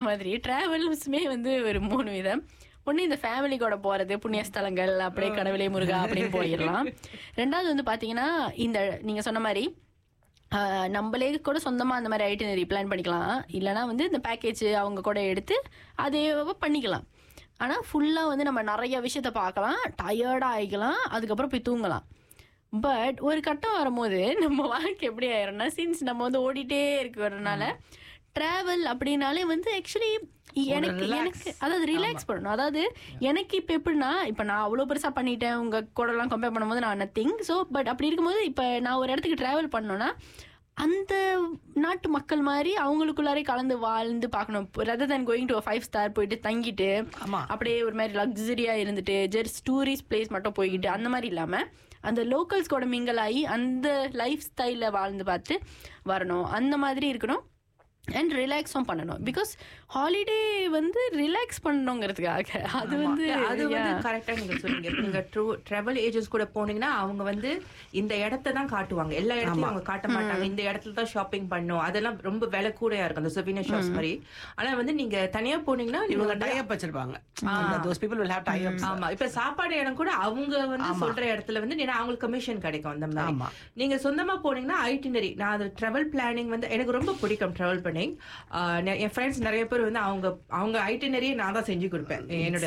மாதிரி டிராவல்ஸுமே வந்து ஒரு 3 விதம். ஒன்று இந்த ஃபேமிலி கூட போகிறது, புண்ணியஸ்தலங்கள், அப்படியே கடவுளே முருகா அப்படின்னு போயிடலாம். ரெண்டாவது வந்து பார்த்தீங்கன்னா இந்த நீங்கள் சொன்ன மாதிரி நம்மளே கூட சொந்தமாக அந்த மாதிரி ஐட்டினரி பிளான் பண்ணிக்கலாம். இல்லைனா வந்து இந்த பேக்கேஜ் அவங்க கூட எடுத்து அதே பண்ணிக்கலாம். ஆனால் ஃபுல்லாக வந்து நம்ம நிறைய விஷயத்த பார்க்கலாம், டயர்டாக ஆகிக்கலாம், அதுக்கப்புறம் போய் தூங்கலாம். பட் ஒரு கட்டம் வரும்போது நம்ம வாழ்க்கை எப்படி ஆயிரும்னா, சின்ஸ் நம்ம வந்து ஓடிட்டே இருக்கிறதுனால ட்ராவல் அப்படின்னாலே வந்து ஆக்சுவலி எனக்கு அதாவது ரிலாக்ஸ் பண்ணணும். அதாவது எனக்கு இப்போ எப்படின்னா, இப்போ நான் அவ்வளோ பெருசாக பண்ணிட்டேன், உங்கள் கூடலாம் கம்பேர் பண்ணும்போது நான் நத்திங். ஸோ பட் அப்படி இருக்கும்போது இப்போ நான் ஒரு இடத்துக்கு ட்ராவல் பண்ணோன்னா அந்த நாட்டு மக்கள் மாதிரி அவங்களுக்குள்ளாரே கலந்து வாழ்ந்து பார்க்கணும். Rather than going to 5 star போயிட்டு தங்கிட்டு அப்படியே ஒரு மாதிரி லக்ஸரியாக இருந்துட்டு ஜஸ்ட் டூரிஸ்ட் பிளேஸ் மட்டும் போய்கிட்டு அந்த மாதிரி இல்லாமல் அந்த லோக்கல்ஸ் கூட மிங்கல் ஆகி அந்த லைஃப் ஸ்டைலில் வாழ்ந்து பார்த்து வரணும். அந்த மாதிரி இருக்கணும். அண்ட் ரிலாக்ஸும் பண்ணணும். பிகாஸ் ஹாலிடே வந்து ரிலாக்ஸ் பண்ணணுங்கிறதுக்காக அது வந்து கரெக்டாக நீங்கள் சொல்லுங்க. நீங்கள் ட்ராவல் ஏஜென்ட்ஸ் கூட போனீங்கன்னா அவங்க வந்து இந்த இடத்த தான் காட்டுவாங்க, எல்லா இடத்தையும் அவங்க காட்ட மாட்டாங்க. இந்த இடத்துல தான் ஷாப்பிங் பண்ணும், அதெல்லாம் ரொம்ப விலை கூடயா இருக்கும் அந்த சொவீனியர் ஷாப்ஸ் மாதிரி. ஆனால் வந்து நீங்க தனியா போனீங்கன்னா இவங்க டைப் வச்சிருப்பாங்க. ஆமா, இப்ப சாப்பாடு இடம் கூட அவங்க வந்து சொல்ற இடத்துல வந்து அவங்களுக்கு கமிஷன் கிடைக்கும். அந்த மாதிரி நீங்க சொந்தமா போனீங்கன்னா ஐட்டினரி, நான் அது ட்ராவல் பிளானிங் வந்து எனக்கு ரொம்ப பிடிக்கும். ட்ராவல் பண்ணி என் ஃப்ரெண்ட்ஸ் நிறைய பேர் வந்து அவங்க ஐட்டினரியை நான் தான் செஞ்சு கொடுப்பேன். என்னோட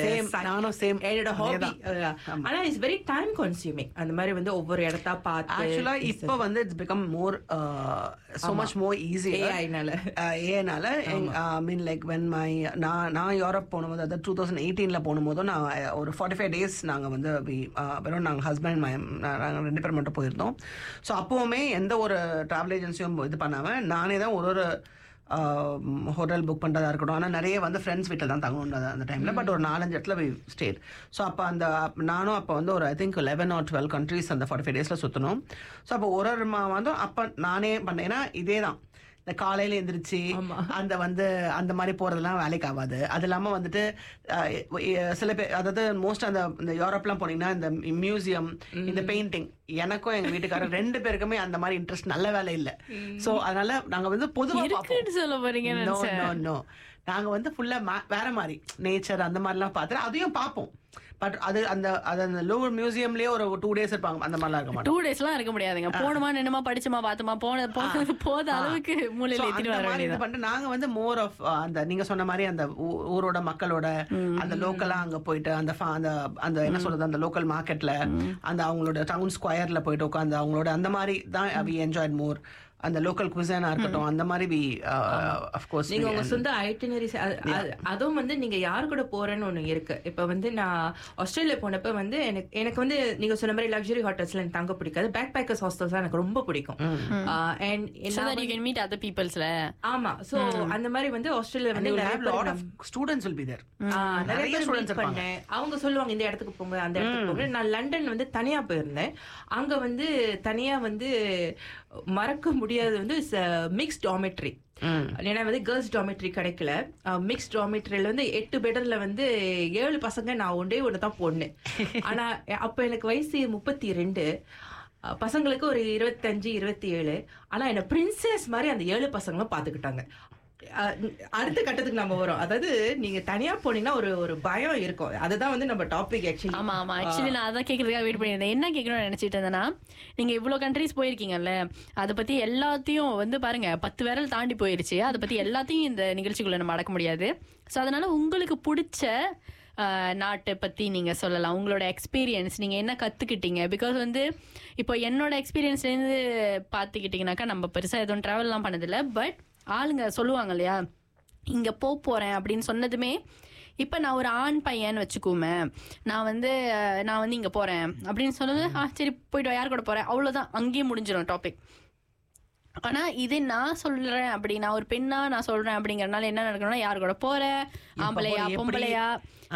ஹாபி. ஆனா இட்ஸ் வெரி டைம் கன்சியூமிங். அந்த மாதிரி வந்து ஒவ்வொரு இடத்தா பார்த்து ஆக்சுவலா இப்ப வந்து it's become more so much more easier ஏனால mean like when my நான் யூரோப் போனும்போது அதாவது 2018ல போனும்போது நான் ஒரு 45 days நாங்க வந்து வெறும் நாங்க ஹஸ்பண்ட் நாங்க 2 பேர் மட்டும் போயிருந்தோம். ஸோ அப்பவுமே எந்த ஒரு டிராவல் ஏஜென்சியும் இது பண்ணாம நானே தான் ஒரு ஹோட்டல் புக் பண்ணுறதா இருக்கட்டும். ஆனால் நிறைய வந்து ஃப்ரெண்ட்ஸ் வீட்டில் தான் தங்கணும் அந்த டைமில். பட் ஒரு 4-5 இடத்துல ஸ்டேட். ஸோ அப்போ நானும் அப்போ வந்து ஒரு ஐ திங்க் 11 or 12 countries அந்த 45 days சுற்றணும். ஸோ அப்போ ஒரு வந்து அப்போ நானே பண்ணேன். ஏன்னா இதே தான் இந்த காலையில எந்திரிச்சு அந்த வந்து அந்த மாதிரி போறதெல்லாம் வேலைக்கு ஆகாது. அது இல்லாம வந்துட்டு சில பேர் அதாவது மோஸ்ட் அந்த யூரோப்லாம் போனீங்கன்னா இந்த மியூசியம், இந்த பெயிண்டிங், எனக்கும் எங்க வீட்டுக்காரர் 2 பேருக்குமே அந்த மாதிரி இன்ட்ரெஸ்ட் நல்ல வேலை இல்லை. சோ அதனால நாங்க வந்து பொதுவாக சொல்ல போறீங்க. நாங்க வந்து ஃபுல்லா வேற மாதிரி நேச்சர் அந்த மாதிரிலாம் பார்த்துட்டு அதையும் பார்ப்போம். பட் அது அந்த லோவர் மியூசியம்லயே ஒரு 2 days இருப்பாங்க. அந்த மாதிரிலாம் இருக்க மாட்டோம். 2 daysலாம் இருக்க முடியாதுங்க. போனமா நின்னுமா படிச்சமா பார்த்தமா போத அளவுக்கு மூளையில ஏத்திட்டு வர வேண்டியது. பண்ணிட்டு நாங்க வந்து மோர் ஆஃப் அந்த நீங்க சொன்ன மாதிரி அந்த ஊரோட மக்களோட அந்த லோக்கலா அங்க போயிட்டு அந்த என்ன சொல்றது அந்த லோக்கல் மார்க்கெட்ல அந்த அவங்களோட டவுன் ஸ்கொயர்ல போயிட்டு உட்காந்து அவங்களோட அந்த மாதிரி தான் we enjoyed more. அந்த லோக்கல் குசினா இருக்கட்டும் அந்த மாதிரி of course நீங்க உங்க சொந்த ஐட்டினரிஸ் அதுவும் வந்து நீங்க யாரு கூட போறேன்னு ஒண்ணு இருக்கு. இப்ப வந்து நான் ஆஸ்திரேலியா போனப்ப வந்து எனக்கு வந்து நீங்க சொன்ன மாதிரி லக்ஸரி ஹோட்டல்ஸ்ல எனக்கு தங்க பிடிக்காது. பேக் பேக்கர்ஸ் ஹாஸ்டல்ஸ் எனக்கு ரொம்ப பிடிக்கும். ஆமா, சோ அந்த மாதிரி வந்து ஆஸ்திரேலியா வந்து ஸ்டூடெண்ட்ஸ் will be there. நிறைய ஸ்டூடெண்ட்ஸ் பண்ணேன். அவங்க சொல்லுவாங்க இந்த இடத்துக்கு போங்க அந்த இடத்துக்கு போங்க. நான் லண்டன் வந்து தனியா போயிருந்தேன். அங்க வந்து தனியா வந்து மறக்க முடியாது வந்து மிக்ஸ்ட் டார்மெட்ரி. ஏன்னா வந்து கேர்ள்ஸ் டார்மெட்ரி கிடைக்கல. மிக்ஸ்ட் டார்மெட்ரியில வந்து 8 பெடர்ல வந்து 7 பசங்க, நான் ஒன்று தான் போனேன். ஆனா அப்ப எனக்கு வயசு 32, பசங்களுக்கு ஒரு 25-27. ஆனா என்ன பிரின்சஸ் மாதிரி அந்த 7 பசங்களும் பாத்துக்கிட்டாங்க. அடுத்த கட்டத்துக்கு நம்ம வரோம். அதாவது நீங்க தனியா போனீங்கன்னா ஒரு பயம் இருக்கும். அதுதான் வந்து நம்ம டாபிக் ஆக்சுவலி. ஆமா ஆக்சுவலி நான் அதான் கேட்கறதுக்காக வெயிட் பண்ணியிருந்தேன். என்ன கேட்கணும்னு நினைச்சிட்டு இருந்தேன்னா, நீங்க இவ்வளவு கண்ட்ரிஸ் போயிருக்கீங்கல்ல, அதை பத்தி எல்லாத்தையும் வந்து பாருங்க 10 விரல் தாண்டி போயிருச்சு. அதை பத்தி எல்லாத்தையும் இந்த நிகழ்ச்சிக்குள்ள நம்ம அடக்க முடியாது. ஸோ அதனால உங்களுக்கு பிடிச்ச நாட்டை பற்றி நீங்கள் சொல்லலாம். உங்களோட எக்ஸ்பீரியன்ஸ், நீங்கள் என்ன கற்றுக்கிட்டீங்க? பிகாஸ் வந்து இப்போ என்னோட எக்ஸ்பீரியன்ஸ்லேருந்து பார்த்துக்கிட்டிங்கனாக்கா நம்ம பெருசாக எதுவும் ட்ராவல்லாம் பண்ணதில்லை. பட் ஆளுங்க சொல்லுவாங்க இல்லையா, இங்கே போகிறேன் அப்படின்னு சொன்னதுமே, இப்போ நான் ஒரு ஆண் பையன் வச்சுக்கோமே, நான் வந்து இங்கே போகிறேன் அப்படின்னு சொன்னது, சரி போய்ட்டு யார் கூட போகிறேன், அவ்வளோதான், அங்கேயே முடிஞ்சிடும் டாபிக். ஆனால் இது நான் சொல்கிறேன் அப்படி, நான் ஒரு பெண்ணா நான் சொல்கிறேன் அப்படிங்கிறனால என்ன நடக்கணும்னா, யார் கூட போகிற, ஆம்பளையா பொம்பளையா,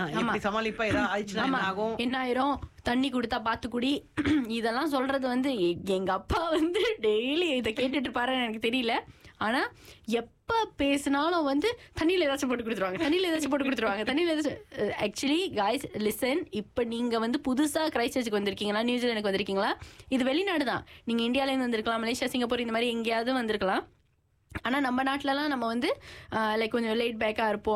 என்ன ஆயிரும், தண்ணி கொடுத்தா பார்த்து குடி, இதெல்லாம் சொல்கிறது வந்து எங்கள் அப்பா வந்து டெய்லி இதை கேட்டுட்டு இருப்பாருன்னு எனக்கு தெரியல. ஆனால் எப்போ பேசினாலும் வந்து தண்ணியில் ஏதாச்சும் போட்டு கொடுத்துருவாங்க, தண்ணியில் ஏதாச்சும் போட்டு கொடுத்துருவாங்க, தண்ணியில் ஏதாச்சும். ஆக்சுவலி காய்ஸ் லிசன், இப்போ நீங்கள் வந்து புதுசாக கிரைஸ்ட்சர்ச்சுக்கு வந்திருக்கீங்களா, நியூசிலாண்டுக்கு வந்திருக்கீங்களா, இது வெளிநாடு தான். நீங்கள் இந்தியாவிலேருந்து வந்திருக்கலாம், மலேசியா, சிங்கப்பூர், இந்த மாதிரி எங்கேயாவது வந்திருக்கலாம். ஆனால் நம்ம நாட்டிலலாம் நம்ம வந்து லைக் கொஞ்சம் லைட் பேக்காக இருப்போம்.